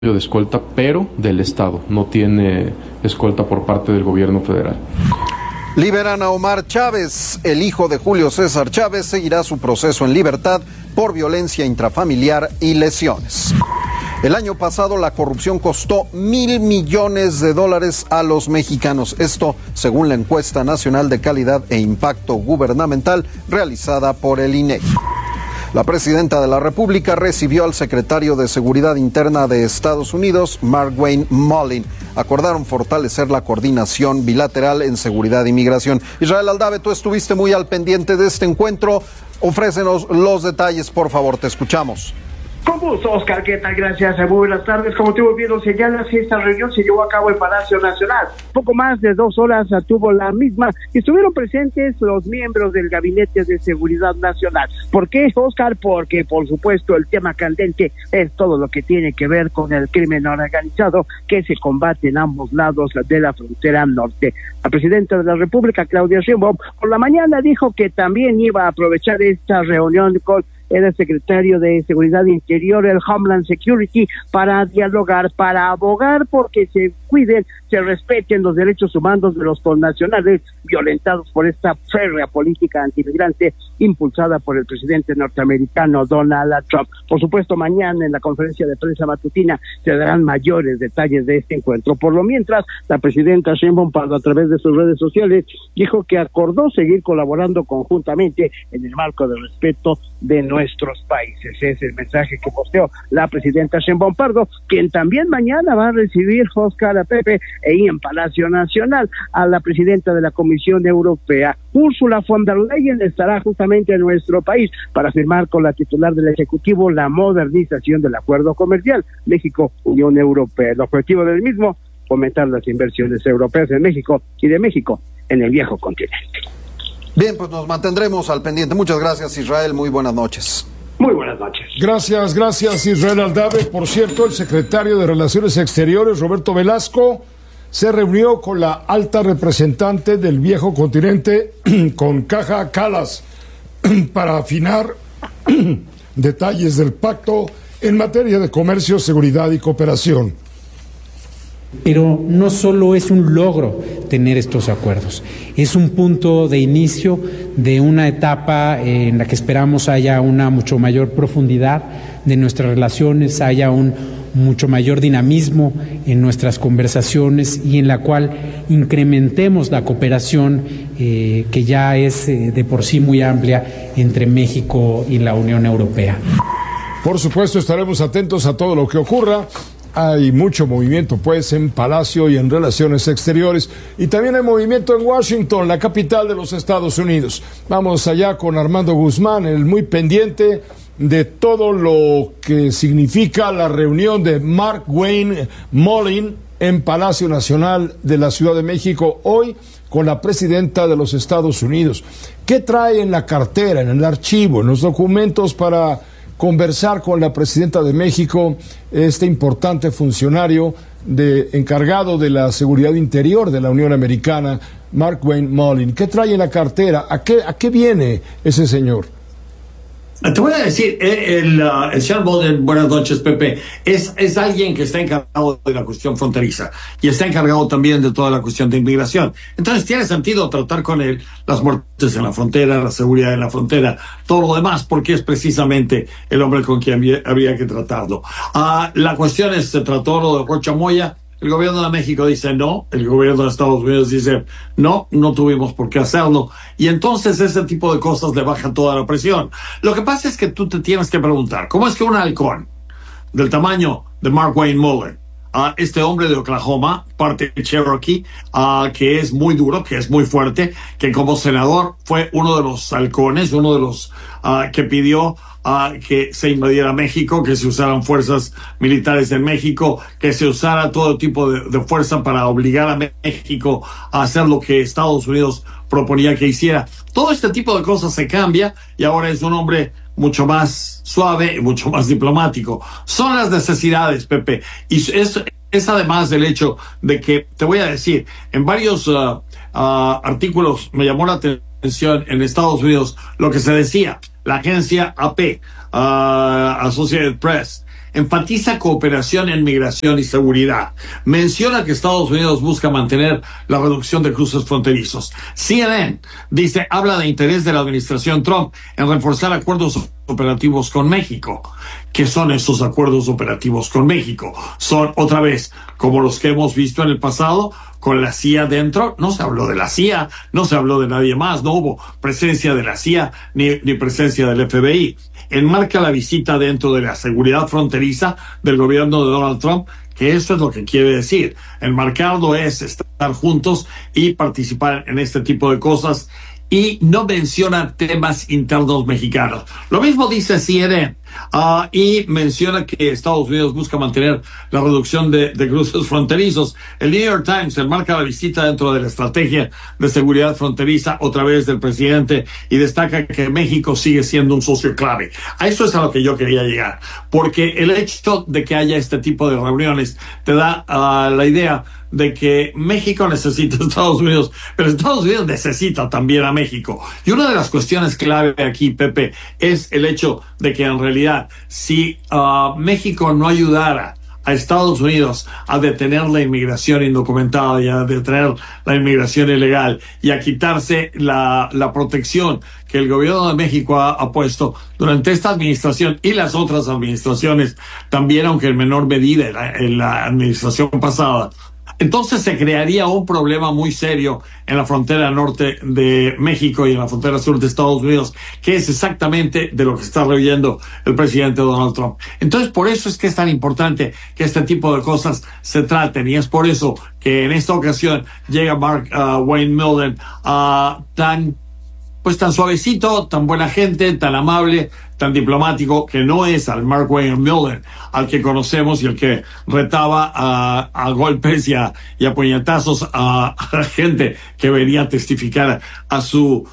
de escolta, pero del Estado, no tiene escolta por parte del gobierno federal. Liberan a Omar Chávez. El hijo de Julio César Chávez seguirá su proceso en libertad por violencia intrafamiliar y lesiones. El año pasado la corrupción costó $1,000 millones a los mexicanos. Esto según la encuesta nacional de calidad e impacto gubernamental realizada por el INEGI. La presidenta de la República recibió al secretario de Seguridad Interna de Estados Unidos, Markwayne Mullin. Acordaron fortalecer la coordinación bilateral en seguridad e inmigración. Israel Aldave, tú estuviste muy al pendiente de este encuentro. Ofrécenos los detalles, por favor, te escuchamos. Con gusto, Oscar, ¿qué tal? Gracias, muy buenas tardes. Como tú bien lo señalas, esta reunión se llevó a cabo en Palacio Nacional. Poco más de 2 horas tuvo la misma y estuvieron presentes los miembros del Gabinete de Seguridad Nacional. ¿Por qué, Oscar? Porque, por supuesto, el tema candente es todo lo que tiene que ver con el crimen organizado que se combate en ambos lados de la frontera norte. La presidenta de la República, Claudia Sheinbaum, por la mañana dijo que también iba a aprovechar esta reunión con el secretario de Seguridad Interior, el Homeland Security, para dialogar, para abogar porque se cuiden, se respeten los derechos humanos de los connacionales violentados por esta férrea política antimigrante impulsada por el presidente norteamericano Donald Trump. Por supuesto, mañana en la conferencia de prensa matutina se darán mayores detalles de este encuentro. Por lo mientras, la presidenta Sheinbaum, a través de sus redes sociales, dijo que acordó seguir colaborando conjuntamente en el marco de respeto de nuestros países. Es el mensaje que posteó la presidenta Sheinbaum Pardo, quien también mañana va a recibir, Oscar, a Pepe, ahí en Palacio Nacional, a la presidenta de la Comisión Europea. Ursula von der Leyen estará justamente en nuestro país para firmar con la titular del Ejecutivo la modernización del acuerdo comercial México-Unión Europea. El objetivo del mismo, fomentar las inversiones europeas en México y de México en el viejo continente. Bien, pues nos mantendremos al pendiente. Muchas gracias, Israel. Muy buenas noches. Muy buenas noches. Gracias, Israel Aldave. Por cierto, el secretario de Relaciones Exteriores, Roberto Velasco, se reunió con la alta representante del viejo continente, con Kaja Kallas, para afinar detalles del pacto en materia de comercio, seguridad y cooperación. Pero no solo es un logro tener estos acuerdos, es un punto de inicio de una etapa en la que esperamos haya una mucho mayor profundidad de nuestras relaciones, haya un mucho mayor dinamismo en nuestras conversaciones y en la cual incrementemos la cooperación que ya es de por sí muy amplia entre México y la Unión Europea. Por supuesto, estaremos atentos a todo lo que ocurra. Hay mucho movimiento, pues, en Palacio y en Relaciones Exteriores. Y también hay movimiento en Washington, la capital de los Estados Unidos. Vamos allá con Armando Guzmán, el muy pendiente de todo lo que significa la reunión de Markwayne Mullin en Palacio Nacional de la Ciudad de México hoy con la presidenta de los Estados Unidos. ¿Qué trae en la cartera, en el archivo, en los documentos para conversar con la presidenta de México, este importante funcionario encargado de la seguridad interior de la Unión Americana, Markwayne Mullin? ¿Qué trae en la cartera? ¿A qué viene ese señor? Te voy a decir, el señor Mullin, buenas noches, Pepe, es alguien que está encargado de la cuestión fronteriza y está encargado también de toda la cuestión de inmigración. Entonces tiene sentido tratar con él las muertes en la frontera, la seguridad en la frontera, todo lo demás, porque es precisamente el hombre con quien habría que tratarlo. La cuestión es, se trató lo de Rocha Moya. El gobierno de México dice no, el gobierno de Estados Unidos dice no tuvimos por qué hacerlo. Y entonces ese tipo de cosas le bajan toda la presión. Lo que pasa es que tú te tienes que preguntar, ¿cómo es que un halcón del tamaño de Markwayne Mullin, este hombre de Oklahoma, parte de Cherokee, que es muy duro, que es muy fuerte, que como senador fue uno de los halcones, uno de los que pidió que se invadiera México, que se usaran fuerzas militares en México, que se usara todo tipo de fuerza para obligar a México a hacer lo que Estados Unidos proponía que hiciera? Todo este tipo de cosas se cambia y ahora es un hombre mucho más suave y mucho más diplomático. Son las necesidades, Pepe, y es además del hecho de que, te voy a decir, en varios artículos me llamó la atención en Estados Unidos lo que se decía. La agencia AP, Associated Press, enfatiza cooperación en migración y seguridad. Menciona que Estados Unidos busca mantener la reducción de cruces fronterizos. CNN dice, habla de interés de la administración Trump en reforzar acuerdos operativos con México. ¿Qué son esos acuerdos operativos con México? Son, otra vez, como los que hemos visto en el pasado, con la CIA dentro. No se habló de la CIA, no se habló de nadie más, no hubo presencia de la CIA ni presencia del FBI. Enmarca la visita dentro de la seguridad fronteriza del gobierno de Donald Trump, que eso es lo que quiere decir. Enmarcarlo es estar juntos y participar en este tipo de cosas, y no menciona temas internos mexicanos. Lo mismo dice CNN, y menciona que Estados Unidos busca mantener la reducción de cruces fronterizos. El New York Times enmarca la visita dentro de la estrategia de seguridad fronteriza otra vez del presidente y destaca que México sigue siendo un socio clave. A eso es a lo que yo quería llegar, porque el hecho de que haya este tipo de reuniones te da la idea de que México necesita a Estados Unidos, pero Estados Unidos necesita también a México. Y una de las cuestiones clave aquí, Pepe, es el hecho de que en realidad, si México no ayudara a Estados Unidos a detener la inmigración indocumentada y a detener la inmigración ilegal y a quitarse la protección que el gobierno de México ha puesto durante esta administración y las otras administraciones también, aunque en menor medida en la administración pasada, entonces se crearía un problema muy serio en la frontera norte de México y en la frontera sur de Estados Unidos, que es exactamente de lo que está reviendo el presidente Donald Trump. Entonces, por eso es que es tan importante que este tipo de cosas se traten, y es por eso que en esta ocasión llega Mark Wayne Millen tan suavecito, tan buena gente, tan amable, tan diplomático, que no es al Mark Wayne Millen al que conocemos y el que retaba a golpes y a puñetazos a gente que venía a testificar a su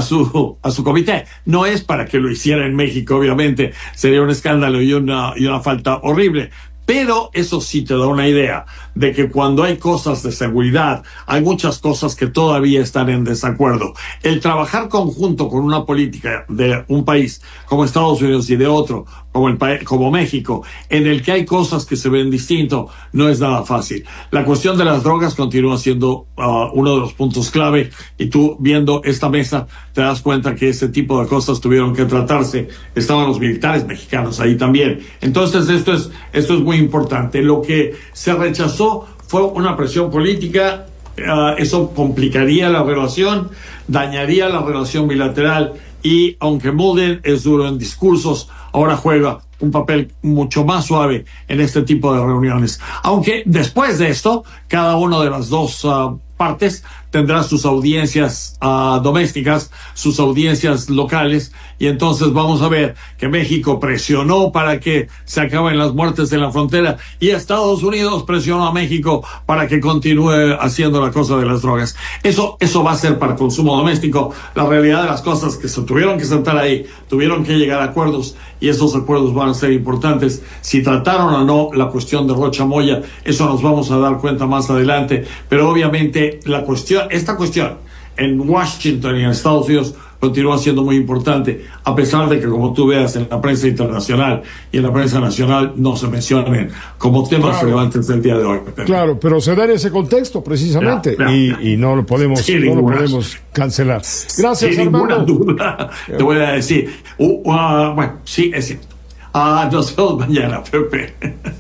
comité. No es para que lo hiciera en México, obviamente, sería un escándalo y una falta horrible. Pero eso sí te da una idea de que cuando hay cosas de seguridad, hay muchas cosas que todavía están en desacuerdo. El trabajar conjunto con una política de un país como Estados Unidos y de otro como México, en el que hay cosas que se ven distinto, no es nada fácil. La cuestión de las drogas continúa siendo uno de los puntos clave, y tú viendo esta mesa te das cuenta que ese tipo de cosas tuvieron que tratarse. Estaban los militares mexicanos ahí también. Entonces esto es muy importante. Lo que se rechazó fue una presión política. Eso complicaría la relación, dañaría la relación bilateral, y aunque Mullen es duro en discursos, ahora juega un papel mucho más suave en este tipo de reuniones. Aunque después de esto, cada una de las dos partes tendrá sus audiencias domésticas, sus audiencias locales, y entonces vamos a ver que México presionó para que se acaben las muertes en la frontera, y Estados Unidos presionó a México para que continúe haciendo la cosa de las drogas. Eso va a ser para consumo doméstico. La realidad de las cosas que se tuvieron que sentar ahí, tuvieron que llegar a acuerdos, y esos acuerdos van a ser importantes. Si trataron o no la cuestión de Rocha Moya, eso nos vamos a dar cuenta más adelante, pero obviamente esta cuestión en Washington y en Estados Unidos continúa siendo muy importante, a pesar de que, como tú veas, en la prensa internacional y en la prensa nacional no se mencionen como temas relevantes del día de hoy. Claro, pero se da en ese contexto precisamente, y no lo podemos cancelar. Gracias, sin Armando. Ninguna duda, te voy a decir. Bueno, sí, es cierto. Nos vemos mañana, Pepe.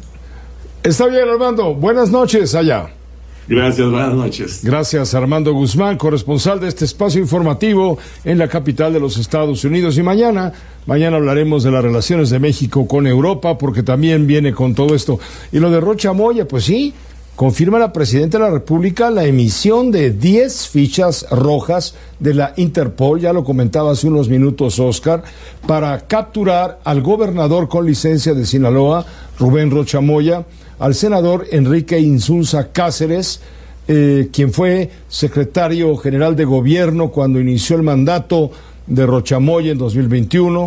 Está bien, Armando. Buenas noches allá. Gracias, buenas noches. Gracias, Armando Guzmán, corresponsal de este espacio informativo en la capital de los Estados Unidos. Y mañana hablaremos de las relaciones de México con Europa, porque también viene con todo esto. Y lo de Rocha Moya, pues sí, confirma la Presidenta de la República la emisión de 10 fichas rojas de la Interpol, ya lo comentaba hace unos minutos Oscar, para capturar al gobernador con licencia de Sinaloa, Rubén Rocha Moya, al senador Enrique Insunza Cáceres, quien fue secretario general de gobierno cuando inició el mandato de Rocha Moya en 2021,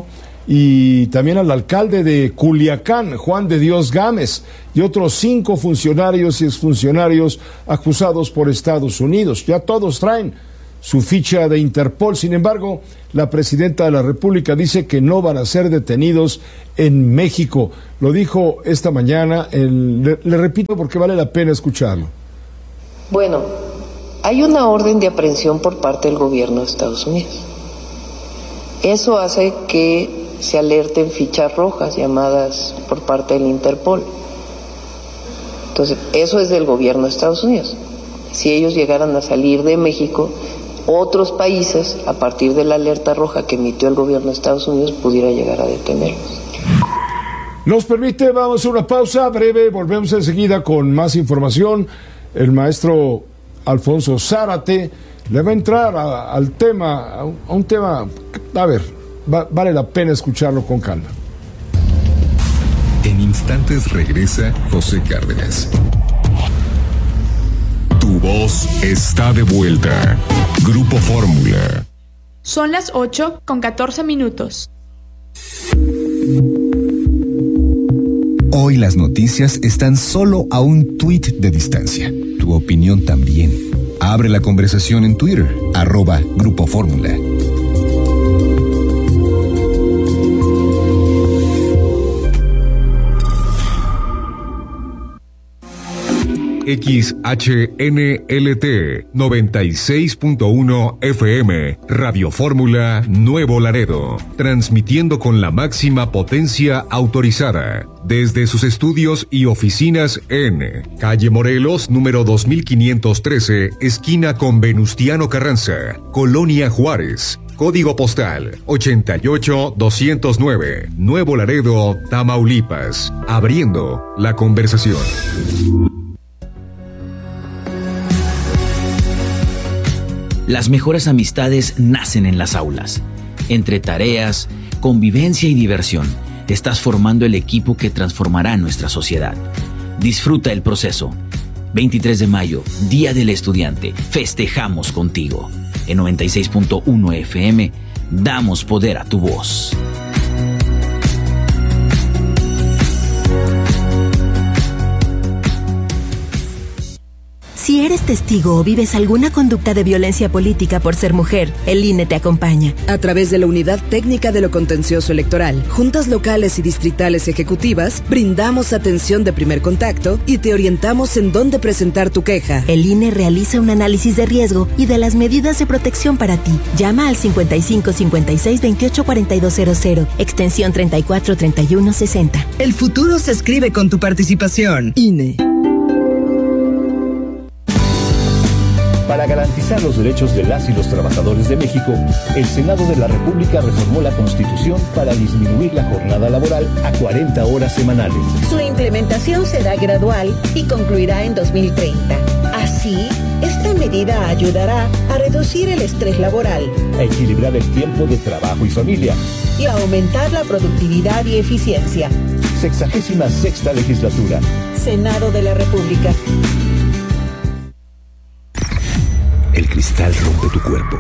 y también al alcalde de Culiacán, Juan de Dios Gámez, y otros 5 funcionarios y exfuncionarios acusados por Estados Unidos. Ya todos traen su ficha de Interpol. Sin embargo, la presidenta de la República dice que no van a ser detenidos en México. Lo dijo esta mañana, le repito porque vale la pena escucharlo. Bueno, hay una orden de aprehensión por parte del gobierno de Estados Unidos. Eso hace que se alerten fichas rojas llamadas por parte del Interpol. Entonces, eso es del gobierno de Estados Unidos. Si ellos llegaran a salir de México, otros países, a partir de la alerta roja que emitió el gobierno de Estados Unidos, pudiera llegar a detenerlos. Nos permite, vamos a una pausa breve, volvemos enseguida con más información. El maestro Alfonso Zárate le va a entrar al tema, a un tema, a ver, vale la pena escucharlo con calma. En instantes regresa José Cárdenas. Tu voz está de vuelta. Grupo Fórmula. Son las 8:14. Hoy las noticias están solo a un tuit de distancia. Tu opinión también. Abre la conversación en Twitter, @Grupo Fórmula. XHNLT 96.1 FM, Radio Fórmula Nuevo Laredo, transmitiendo con la máxima potencia autorizada, desde sus estudios y oficinas en Calle Morelos, número 2513, esquina con Venustiano Carranza, Colonia Juárez. Código postal 88209, Nuevo Laredo, Tamaulipas. Abriendo la conversación. Las mejores amistades nacen en las aulas. Entre tareas, convivencia y diversión, estás formando el equipo que transformará nuestra sociedad. Disfruta el proceso. 23 de mayo, Día del Estudiante. Festejamos contigo. En 96.1 FM, damos poder a tu voz. Si eres testigo o vives alguna conducta de violencia política por ser mujer, el INE te acompaña. A través de la Unidad Técnica de lo Contencioso Electoral, juntas locales y distritales ejecutivas, brindamos atención de primer contacto y te orientamos en dónde presentar tu queja. El INE realiza un análisis de riesgo y de las medidas de protección para ti. Llama al 55 56 28 4200, extensión 34 31 60. El futuro se escribe con tu participación. INE. Para garantizar los derechos de las y los trabajadores de México, el Senado de la República reformó la Constitución para disminuir la jornada laboral a 40 horas semanales. Su implementación será gradual y concluirá en 2030. Así, esta medida ayudará a reducir el estrés laboral, a equilibrar el tiempo de trabajo y familia y a aumentar la productividad y eficiencia. 66ª legislatura. Senado de la República. El cristal rompe tu cuerpo,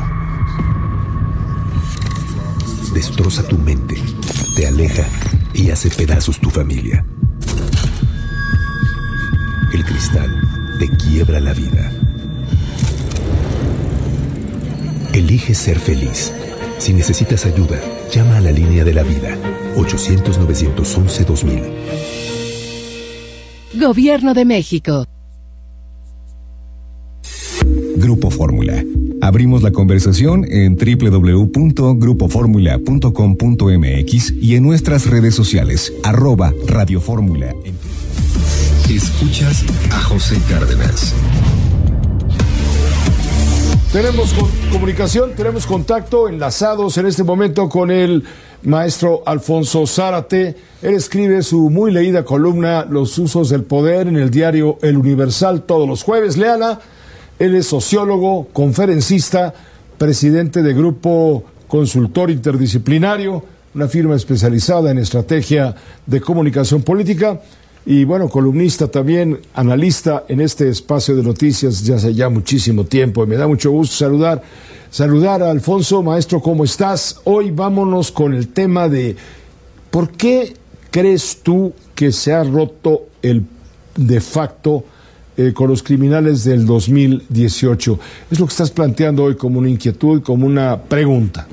destroza tu mente, te aleja y hace pedazos tu familia. El cristal te quiebra la vida. Elige ser feliz. Si necesitas ayuda, llama a la línea de la vida, 800-911-2000. Gobierno de México. Grupo Fórmula. Abrimos la conversación en www.grupoformula.com.mx y en nuestras redes sociales, @Radio Fórmula. Escuchas a José Cárdenas. Tenemos comunicación, tenemos contacto, enlazados en este momento con el maestro Alfonso Zárate. Él escribe su muy leída columna Los usos del poder en el diario El Universal todos los jueves. Léala. Él es sociólogo, conferencista, presidente de Grupo Consultor Interdisciplinario, una firma especializada en estrategia de comunicación política, y bueno, columnista también, analista en este espacio de noticias ya hace ya muchísimo tiempo. Y me da mucho gusto saludar a Alfonso. Maestro, ¿cómo estás? Hoy vámonos con el tema de ¿por qué crees tú que se ha roto de facto con los criminales del 2018. Es lo que estás planteando hoy como una inquietud, como una pregunta.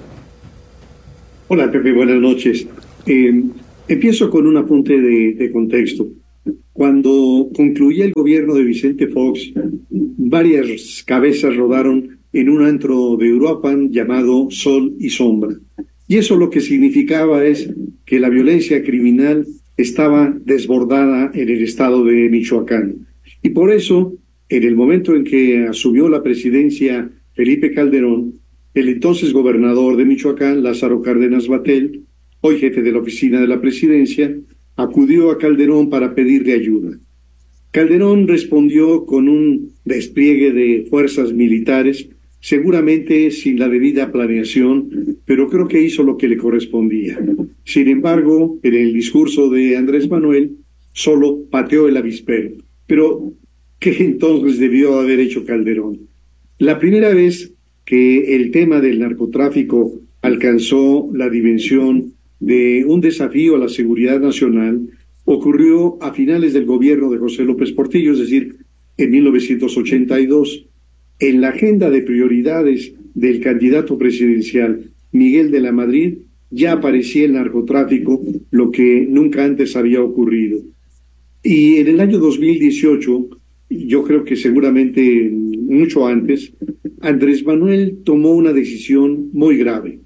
Hola Pepe, buenas noches. Empiezo con un apunte de contexto. Cuando concluía el gobierno de Vicente Fox, varias cabezas rodaron en un antro de Uruapan llamado Sol y Sombra. Y eso lo que significaba es que la violencia criminal estaba desbordada en el estado de Michoacán. Y por eso, en el momento en que asumió la presidencia Felipe Calderón, el entonces gobernador de Michoacán, Lázaro Cárdenas Batel, hoy jefe de la oficina de la presidencia, acudió a Calderón para pedirle ayuda. Calderón respondió con un despliegue de fuerzas militares, seguramente sin la debida planeación, pero creo que hizo lo que le correspondía. Sin embargo, en el discurso de Andrés Manuel, solo pateó el avispero. Pero, ¿qué entonces debió haber hecho Calderón? La primera vez que el tema del narcotráfico alcanzó la dimensión de un desafío a la seguridad nacional ocurrió a finales del gobierno de José López Portillo, es decir, en 1982. En la agenda de prioridades del candidato presidencial Miguel de la Madrid ya aparecía el narcotráfico, lo que nunca antes había ocurrido. Y en el año 2018, yo creo que seguramente mucho antes, Andrés Manuel tomó una decisión muy grave,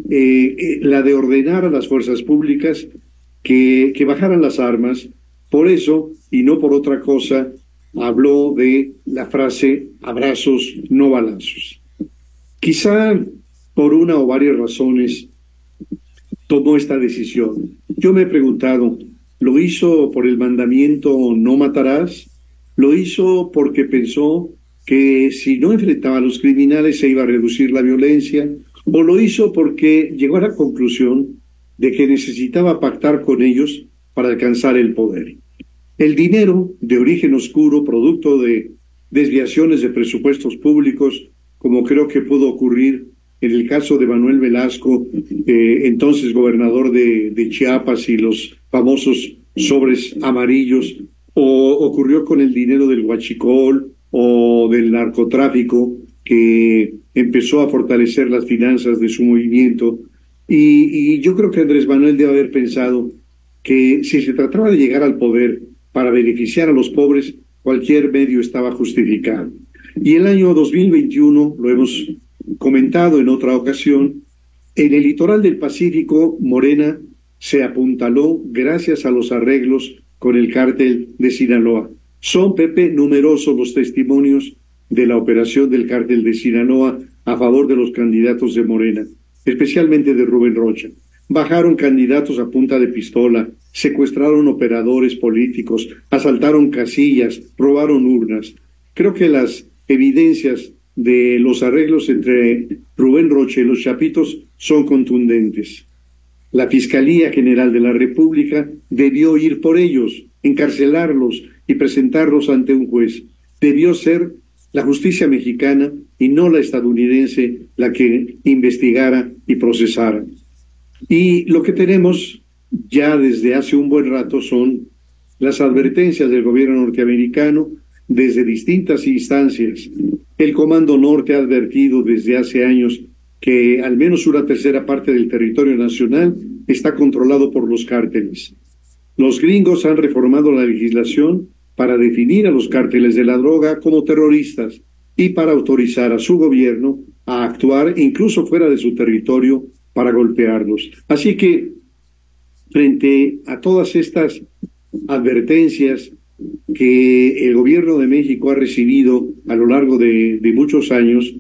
la de ordenar a las fuerzas públicas que bajaran las armas. Por eso, y no por otra cosa, habló de la frase abrazos, no balazos. Quizá por una o varias razones tomó esta decisión. Yo me he preguntado, ¿lo hizo por el mandamiento no matarás? ¿Lo hizo porque pensó que si no enfrentaba a los criminales se iba a reducir la violencia? ¿O lo hizo porque llegó a la conclusión de que necesitaba pactar con ellos para alcanzar el poder? El dinero de origen oscuro, producto de desviaciones de presupuestos públicos, como creo que pudo ocurrir en el caso de Manuel Velasco, entonces gobernador de Chiapas, y los famosos sobres amarillos, o ocurrió con el dinero del huachicol o del narcotráfico, que empezó a fortalecer las finanzas de su movimiento. Y yo creo que Andrés Manuel debe haber pensado que si se trataba de llegar al poder para beneficiar a los pobres, cualquier medio estaba justificado. Y el año 2021, lo hemos comentado en otra ocasión, en el litoral del Pacífico, Morena se apuntaló gracias a los arreglos con el cártel de Sinaloa. Son, Pepe, numerosos los testimonios de la operación del cártel de Sinaloa a favor de los candidatos de Morena, especialmente de Rubén Rocha. Bajaron candidatos a punta de pistola, secuestraron operadores políticos, asaltaron casillas, robaron urnas. Creo que las evidencias de los arreglos entre Rubén Rocha y los Chapitos son contundentes. La Fiscalía General de la República debió ir por ellos, encarcelarlos y presentarlos ante un juez. Debió ser la justicia mexicana y no la estadounidense la que investigara y procesara. Y lo que tenemos ya desde hace un buen rato son las advertencias del gobierno norteamericano desde distintas instancias. El Comando Norte ha advertido desde hace años que al menos una tercera parte del territorio nacional está controlado por los cárteles. Los gringos han reformado la legislación para definir a los cárteles de la droga como terroristas y para autorizar a su gobierno a actuar incluso fuera de su territorio para golpearlos. Así que, frente a todas estas advertencias que el gobierno de México ha recibido a lo largo de muchos años,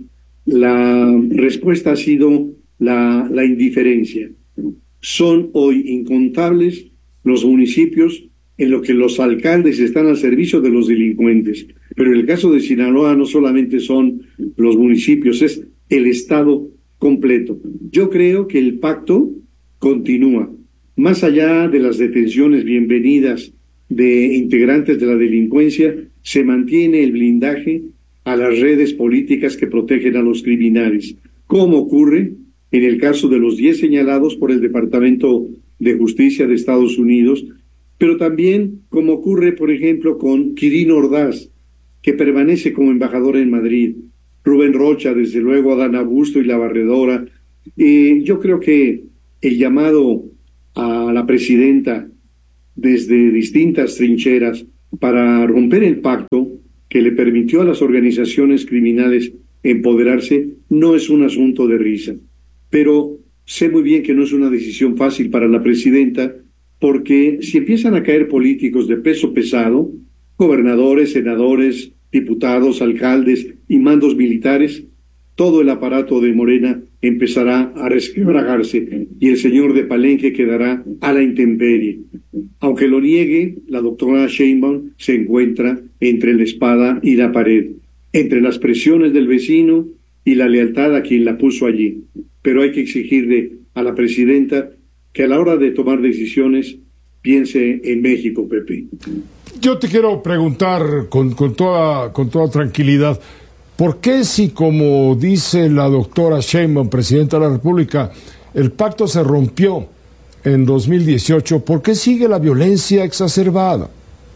la respuesta ha sido la indiferencia. Son hoy incontables los municipios en los que los alcaldes están al servicio de los delincuentes. Pero en el caso de Sinaloa no solamente son los municipios, es el estado completo. Yo creo que el pacto continúa. Más allá de las detenciones bienvenidas de integrantes de la delincuencia, se mantiene el blindaje a las redes políticas que protegen a los criminales, como ocurre en el caso de los 10 señalados por el Departamento de Justicia de Estados Unidos, pero también como ocurre, por ejemplo, con Quirino Ordaz, que permanece como embajadora en Madrid, Rubén Rocha, desde luego Adán Augusto y la Barredora. Yo creo que el llamado a la presidenta desde distintas trincheras para romper el pacto que le permitió a las organizaciones criminales empoderarse no es un asunto de risa. Pero sé muy bien que no es una decisión fácil para la presidenta, porque si empiezan a caer políticos de peso pesado, gobernadores, senadores, diputados, alcaldes y mandos militares, todo el aparato de Morena empezará a resquebrajarse y el señor de Palenque quedará a la intemperie. Aunque lo niegue, la doctora Sheinbaum se encuentra entre la espada y la pared, entre las presiones del vecino y la lealtad a quien la puso allí. Pero hay que exigirle a la presidenta que a la hora de tomar decisiones piense en México, Pepe. Yo te quiero preguntar con toda tranquilidad, ¿por qué si, como dice la doctora Sheinbaum, presidenta de la República, el pacto se rompió en 2018, ¿por qué sigue la violencia exacerbada?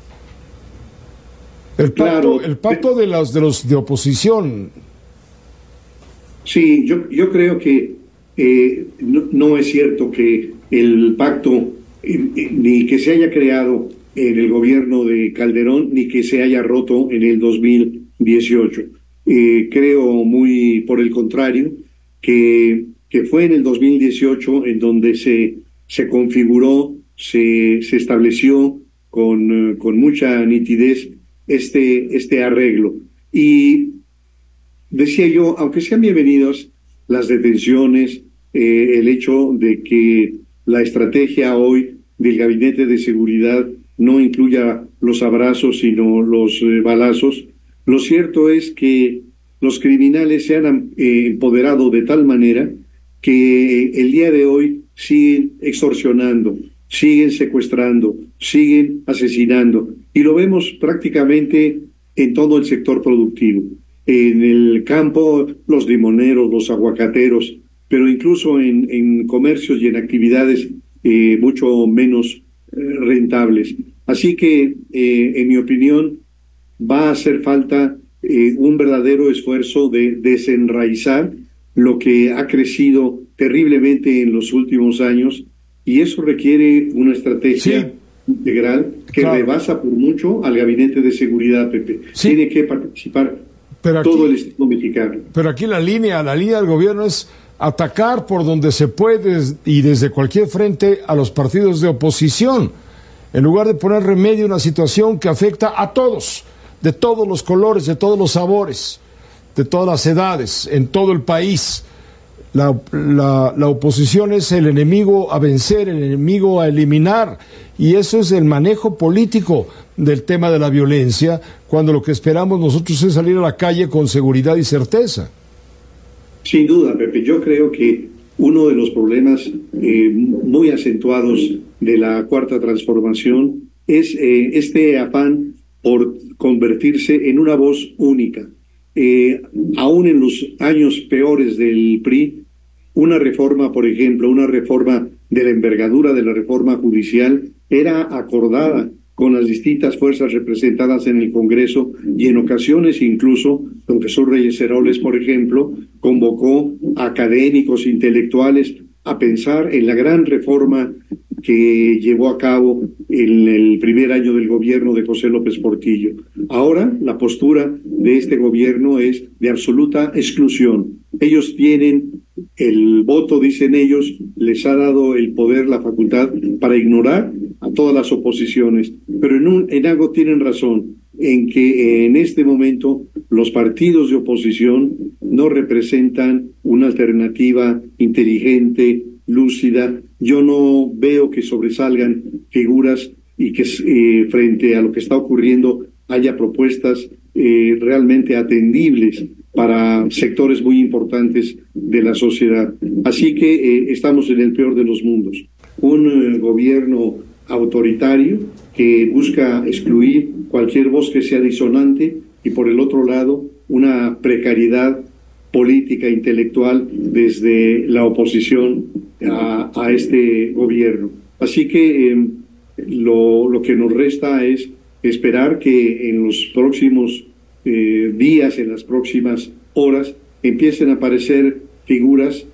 El pacto de los de oposición. Sí, yo creo que no es cierto que el pacto ni que se haya creado en el gobierno de Calderón ni que se haya roto en el 2018. Creo muy por el contrario que fue en el 2018 en donde se configuró, se estableció con mucha nitidez este arreglo. Y decía yo, aunque sean bienvenidos las detenciones, el hecho de que la estrategia hoy del Gabinete de Seguridad no incluya los abrazos sino los balazos, lo cierto es que los criminales se han empoderado de tal manera que el día de hoy siguen extorsionando, siguen secuestrando, siguen asesinando, y lo vemos prácticamente en todo el sector productivo. En el campo, los limoneros, los aguacateros, pero incluso en comercios y en actividades mucho menos rentables. Así que, en mi opinión, va a hacer falta un verdadero esfuerzo de desenraizar lo que ha crecido terriblemente en los últimos años, y eso requiere una estrategia integral que rebasa por mucho al Gabinete de Seguridad, Pepe. Tiene que participar todo el Estado mexicano. Pero aquí la línea del gobierno es atacar por donde se puede y desde cualquier frente a los partidos de oposición, en lugar de poner remedio a una situación que afecta a todos, de todos los colores, de todos los sabores, de todas las edades, en todo el país. La oposición es el enemigo a vencer, el enemigo a eliminar, y eso es el manejo político del tema de la violencia, cuando lo que esperamos nosotros es salir a la calle con seguridad y certeza. Sin duda, Pepe, yo creo que uno de los problemas muy acentuados de la Cuarta Transformación es este afán por convertirse en una voz única. Aún en los años peores del PRI, una reforma, por ejemplo, una reforma de la envergadura de la reforma judicial era acordada con las distintas fuerzas representadas en el Congreso, y en ocasiones incluso don Jesús Reyes Heroles, por ejemplo, convocó a académicos, intelectuales a pensar en la gran reforma que llevó a cabo en el primer año del gobierno de José López Portillo. Ahora la postura de este gobierno es de absoluta exclusión. Ellos tienen el voto, dicen ellos, les ha dado el poder, la facultad para ignorar a todas las oposiciones, pero en algo tienen razón, en que en este momento los partidos de oposición no representan una alternativa inteligente, lúcida. Yo no veo que sobresalgan figuras y que frente a lo que está ocurriendo haya propuestas realmente atendibles para sectores muy importantes de la sociedad. Así que estamos en el peor de los mundos. Un gobierno autoritario que busca excluir cualquier voz que sea disonante, y por el otro lado una precariedad política, intelectual desde la oposición a este gobierno. Así que lo que nos resta es esperar que en los próximos días, en las próximas horas, empiecen a aparecer figuras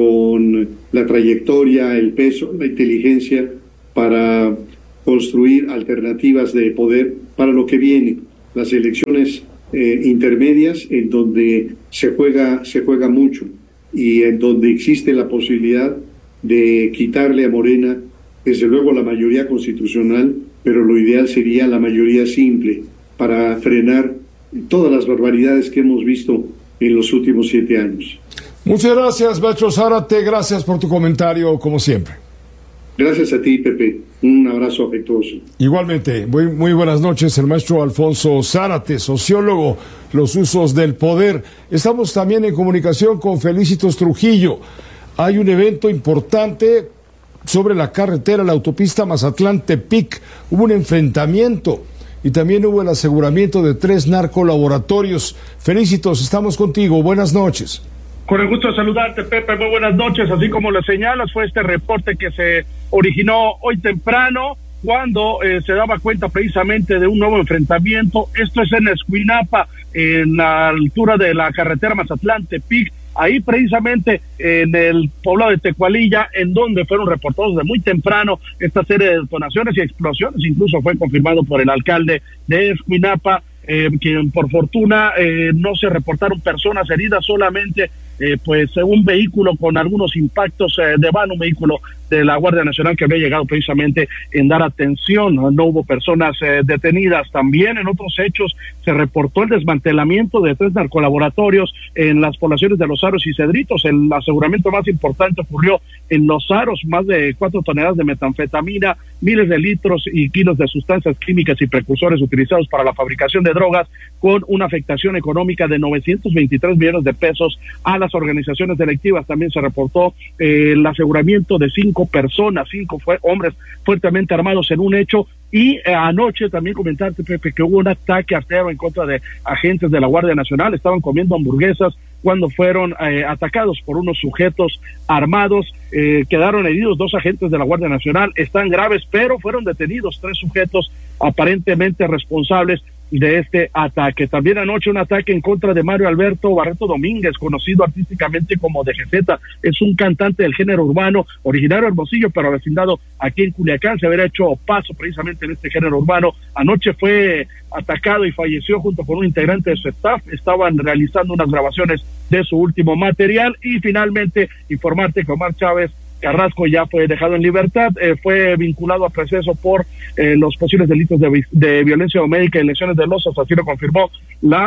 con la trayectoria, el peso, la inteligencia para construir alternativas de poder para lo que viene, las elecciones intermedias, en donde se juega mucho y en donde existe la posibilidad de quitarle a Morena, desde luego, la mayoría constitucional, pero lo ideal sería la mayoría simple para frenar todas las barbaridades que hemos visto en los últimos 7 años. Muchas gracias, maestro Zárate, gracias por tu comentario, como siempre. Gracias a ti, Pepe. Un abrazo afectuoso. Igualmente, muy buenas noches, el maestro Alfonso Zárate, sociólogo, los usos del poder. Estamos también en comunicación con Felicitos Trujillo. Hay un evento importante sobre la carretera, la autopista Mazatlán-Tepic. Hubo un enfrentamiento y también hubo el aseguramiento de 3 narcolaboratorios. Felicitos, estamos contigo. Buenas noches. Con el gusto de saludarte, Pepe, muy buenas noches. Así como lo señalas, fue este reporte que se originó hoy temprano, cuando se daba cuenta precisamente de un nuevo enfrentamiento. Esto es en Escuinapa, en la altura de la carretera Mazatlán-Tepic, ahí precisamente en el poblado de Tecualilla, en donde fueron reportados de muy temprano esta serie de detonaciones y explosiones. Incluso fue confirmado por el alcalde de Escuinapa, quien por fortuna no se reportaron personas heridas, solamente pues un vehículo con algunos impactos de van, un vehículo de la Guardia Nacional que había llegado precisamente en dar atención. No hubo personas detenidas. También en otros hechos se reportó el desmantelamiento de 3 narcolaboratorios en las poblaciones de Los Aros y Cedritos. El aseguramiento más importante ocurrió en Los Aros, más de 4 toneladas de metanfetamina, miles de litros y kilos de sustancias químicas y precursores utilizados para la fabricación de drogas, con una afectación económica de 923 millones de pesos a las organizaciones delictivas. También se reportó el aseguramiento de 5 personas, 5 hombres fuertemente armados en un hecho. Y anoche también comentarte, Pepe, que hubo un ataque artero en contra de agentes de la Guardia Nacional. Estaban comiendo hamburguesas cuando fueron atacados por unos sujetos armados. Quedaron heridos 2 agentes de la Guardia Nacional, están graves, pero fueron detenidos 3 sujetos aparentemente responsables de este ataque. También anoche un ataque en contra de Mario Alberto Barreto Domínguez, conocido artísticamente como DGZ. Es un cantante del género urbano, originario de Hermosillo, pero vecindado aquí en Culiacán. Se había hecho paso precisamente en este género urbano. Anoche fue atacado y falleció junto con un integrante de su staff. Estaban realizando unas grabaciones de su último material. Y finalmente informarte que Omar Chávez Carrasco ya fue dejado en libertad, fue vinculado a proceso por los posibles delitos de violencia doméstica y lesiones dolosas, así lo confirmó la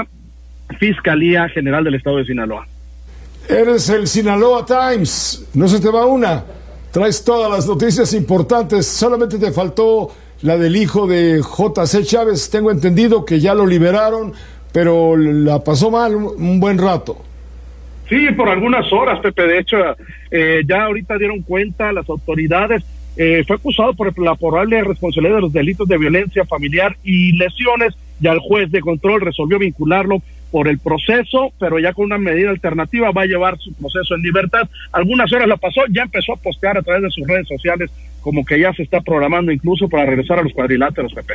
Fiscalía General del Estado de Sinaloa. Eres el Sinaloa Times, no se te va una, traes todas las noticias importantes, solamente te faltó la del hijo de J.C. Chávez. Tengo entendido que ya lo liberaron, pero la pasó mal un buen rato. Sí, por algunas horas, Pepe. De hecho, ya ahorita dieron cuenta las autoridades. Fue acusado por la probable responsabilidad de los delitos de violencia familiar y lesiones. Ya el juez de control resolvió vincularlo por el proceso, pero ya con una medida alternativa va a llevar su proceso en libertad. Algunas horas la pasó, ya empezó a postear a través de sus redes sociales como que ya se está programando incluso para regresar a los cuadriláteros, Pepe.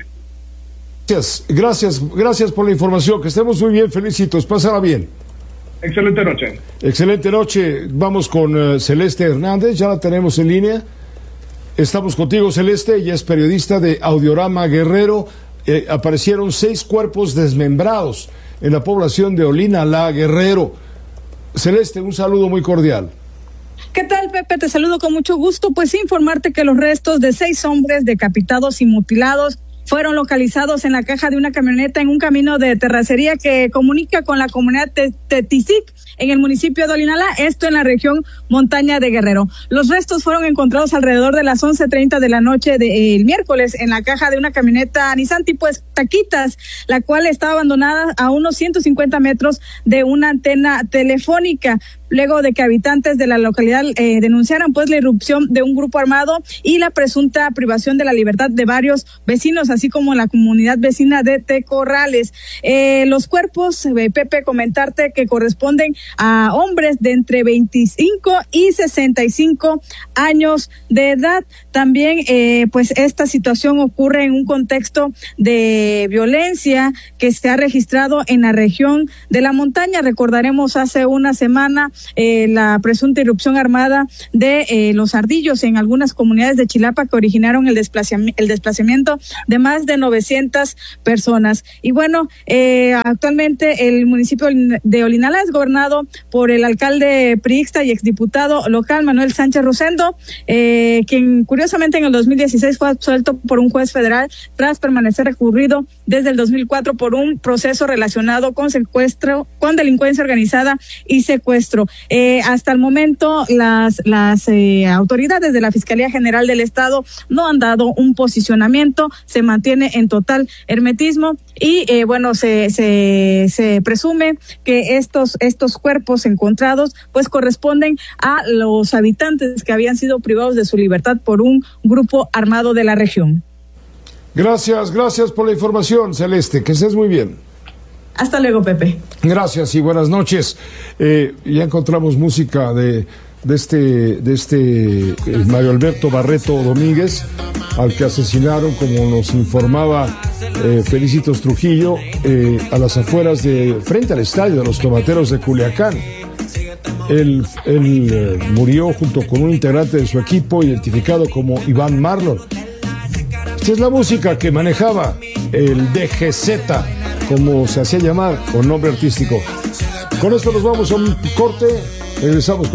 Gracias por la información. Que estemos muy bien, Felicitos. Pásala bien. Excelente noche. Excelente noche. Vamos con Celeste Hernández, ya la tenemos en línea. Estamos contigo, Celeste, ella es periodista de Audiorama Guerrero. Aparecieron 6 cuerpos desmembrados en la población de Olinalá, Guerrero. Celeste, un saludo muy cordial. ¿Qué tal, Pepe? Te saludo con mucho gusto. Pues informarte que los restos de 6 hombres decapitados y mutilados fueron localizados en la caja de una camioneta en un camino de terracería que comunica con la comunidad Tetisic en el municipio de Olinalá, esto en la región montaña de Guerrero. Los restos fueron encontrados alrededor de las 11:30 de la noche del miércoles en la caja de una camioneta Nissan tipo Taquitas, la cual está abandonada a unos 150 metros de una antena telefónica. luego de que habitantes de la localidad denunciaran pues la irrupción de un grupo armado y la presunta privación de la libertad de varios vecinos, así como la comunidad vecina de Tecorrales. Los cuerpos, Pepe, comentarte que corresponden a hombres de entre 25 y 65 años de edad. También pues esta situación ocurre en un contexto de violencia que se ha registrado en la región de la montaña. Recordaremos hace una semana la presunta irrupción armada de los ardillos en algunas comunidades de Chilapa que originaron el desplazamiento de más de 900 personas. Y bueno, actualmente el municipio de Olinalá es gobernado por el alcalde priista y exdiputado local Manuel Sánchez Rosendo, quien curiosamente en el 2016 fue absuelto por un juez federal tras permanecer recurrido desde el 2004 por un proceso relacionado con secuestro, con delincuencia organizada y secuestro. Hasta el momento las autoridades de la Fiscalía General del Estado no han dado un posicionamiento, se mantiene en total hermetismo y bueno, se presume que estos cuerpos encontrados pues corresponden a los habitantes que habían sido privados de su libertad por un grupo armado de la región. Gracias por la información, Celeste, que estés muy bien. Hasta luego, Pepe. Gracias y buenas noches. Ya encontramos música de Mario Alberto Barreto Domínguez, al que asesinaron, como nos informaba Felicitos Trujillo, a las afueras frente al estadio de los Tomateros de Culiacán. Él murió junto con un integrante de su equipo identificado como Iván Marlon. Esta es la música que manejaba el DGZ, como se hacía llamar, con nombre artístico. Con esto nos vamos a un corte, regresamos con